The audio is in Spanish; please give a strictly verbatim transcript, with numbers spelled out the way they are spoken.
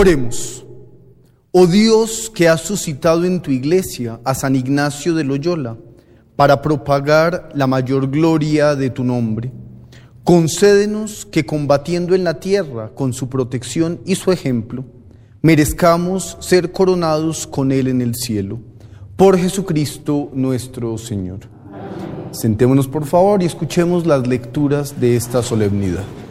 Oremos. Oh Dios, que has suscitado en tu iglesia a San Ignacio de Loyola para propagar la mayor gloria de tu nombre, concédenos que, combatiendo en la tierra con su protección y su ejemplo, merezcamos ser coronados con él en el cielo. Por Jesucristo nuestro Señor. Sentémonos por favor y escuchemos las lecturas de esta solemnidad.